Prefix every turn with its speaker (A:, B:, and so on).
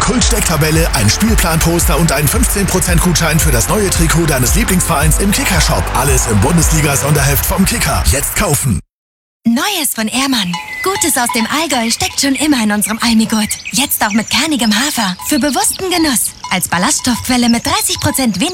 A: Kult-Stecktabelle, ein Spielplanposter und ein 15% Gutschein für das neue Trikot deines Lieblingsvereins im Kicker-Shop. Alles im Bundesliga-Sonderheft vom Kicker. Jetzt kaufen.
B: Neues von Ehrmann. Gutes aus dem Allgäu steckt schon immer in unserem Almigurt. Jetzt auch mit kernigem Hafer. Für bewussten Genuss. Als Ballaststoffquelle mit 30% weniger